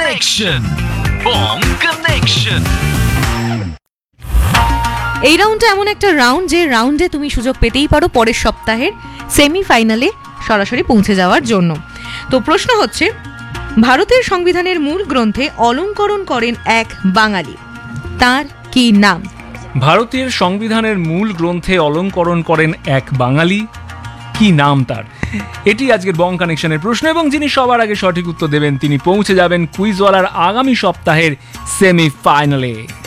Connection. Bong Connection. এই রাউন্ডটা এমন একটা রাউন্ড যে রাউন্ডে তুমি সুযোগ পেতেই পারো পরের সপ্তাহের সেমিফাইনালে সরাসরি পৌঁছে যাওয়ার জন্য। তো প্রশ্ন হচ্ছে, ভারতের সংবিধানের মূল গ্রন্থে অলংকরণ করেন এক বাঙালি, তার কি নাম? ভারতের সংবিধানের মূল গ্রন্থে অলংকরণ করেন এক বাঙালি, কি নাম তার? এটি আজকের বং কানেকশনের প্রশ্ন, এবং যিনি সবার আগে সঠিক উত্তর দেবেন তিনি পৌঁছে যাবেন কুইজওয়ালার আগামী সপ্তাহের সেমিফাইনালে।